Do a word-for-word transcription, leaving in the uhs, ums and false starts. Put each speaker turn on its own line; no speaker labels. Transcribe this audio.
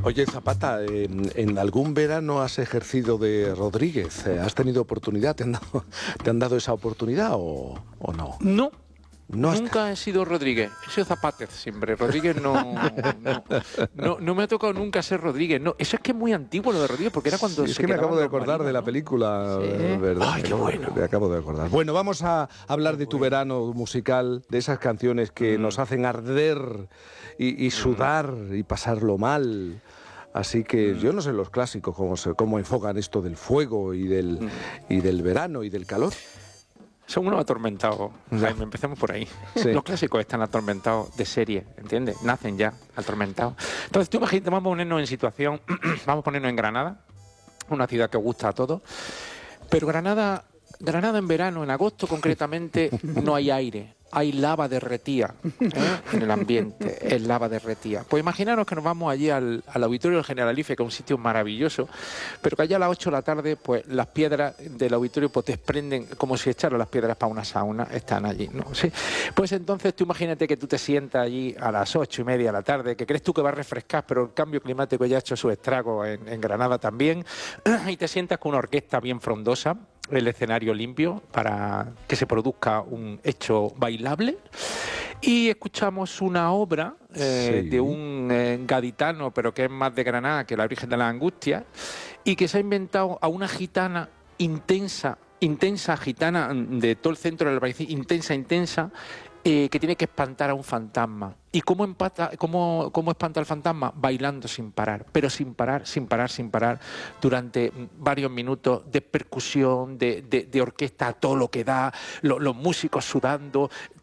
Oye, Zapata, ¿en, en algún verano has ejercido de Rodríguez? ¿Has tenido oportunidad? ¿Te han dado, te han dado esa oportunidad o, o no?
No.
No has...
Nunca he sido Rodríguez, he sido Zapátez siempre. Rodríguez no, no, no, no me ha tocado nunca ser Rodríguez. No, eso es que es muy antiguo lo de Rodríguez, porque era cuando
Sí,
se
es que me acabo de acordar
marinos,
de la
¿no?
película,
Sí.
¿verdad?
Ay, qué bueno.
Me acabo de acordar. Bueno, vamos a hablar de tu verano musical, de esas canciones que mm. nos hacen arder y, y sudar mm. y pasarlo mal. Así que mm. yo no sé los clásicos cómo, se, cómo enfocan esto del fuego y del, mm. y del verano y del calor.
Son unos atormentados, Jaime, empecemos por ahí. Sí. Los clásicos están atormentados de serie, ¿entiendes? Nacen ya atormentados. Entonces, tú imagínate, vamos a ponernos en situación, vamos a ponernos en Granada, una ciudad que gusta a todos, pero Granada, Granada en verano, en agosto concretamente, no hay aire. Hay lava derretida ¿eh? en el ambiente, es lava derretida. Pues imaginaros que nos vamos allí al, al auditorio del Generalife, que es un sitio maravilloso, pero que allá a las ocho de la tarde, pues las piedras del auditorio pues desprenden, como si echaran las piedras para una sauna, están allí, ¿no? ¿Sí? Pues entonces tú imagínate que tú te sientas allí a las ocho y media de la tarde, que crees tú que va a refrescar, pero el cambio climático ya ha hecho su estrago en, en Granada también, y te sientas con una orquesta bien frondosa, el escenario limpio para que se produzca un hecho bailable y escuchamos una obra eh, sí. de un eh, gaditano, pero que es más de Granada que la Virgen de las Angustias, y que se ha inventado a una gitana intensa, intensa gitana de todo el centro del país, intensa, intensa, eh, que tiene que espantar a un fantasma. ¿Y cómo, empata, cómo, cómo espanta al fantasma? Bailando sin parar, pero sin parar, sin parar, sin parar, durante varios minutos de percusión, de, de, de orquesta a todo lo que da, lo, los músicos sudando,